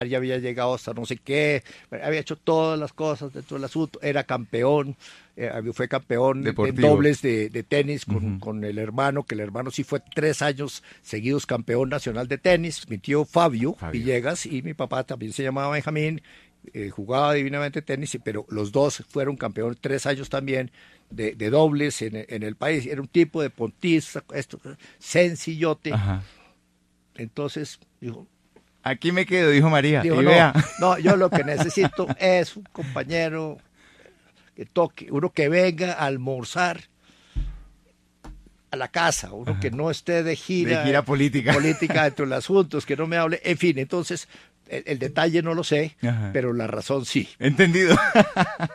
ya había llegado hasta no sé qué, había hecho todas las cosas dentro del asunto, era campeón, fue campeón en Deportivo. dobles de tenis Ujú. con el hermano, que el hermano sí fue 3 años seguidos campeón nacional de tenis, mi tío Fabio Villegas, y mi papá también se llamaba Benjamín, jugaba divinamente tenis, pero los dos fueron campeón 3 años también de dobles en el país. Era un tipo deportista, esto, sencillote. Ajá. Entonces dijo, Aquí me quedo, dijo María. dijo Y no, vea. no, yo lo que necesito es un compañero que toque, uno que venga a almorzar a la casa, uno que no esté De gira política. política dentro de los asuntos, que no me hable, en fin, entonces el detalle no lo sé, Ajá. pero la razón sí. Entendido.